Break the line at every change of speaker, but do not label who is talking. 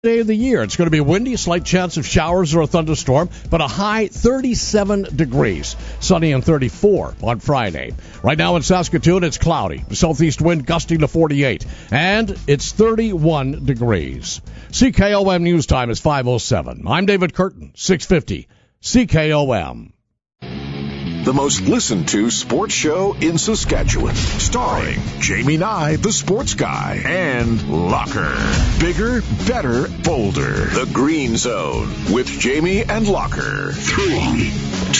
day of the year. It's going to be windy, slight chance of showers or a thunderstorm, but a high 37 degrees. Sunny and 34 on Friday. Right now in Saskatoon, it's cloudy. The southeast wind gusting to 48, and it's 31 degrees. CKOM News Time is 5:07. I'm David Curtin, 650 CKOM.
The most listened to sports show in Saskatchewan. Starring Jamie Nye, the sports guy, and Locker. Bigger, better, bolder. The Green Zone with Jamie and Locker. 3,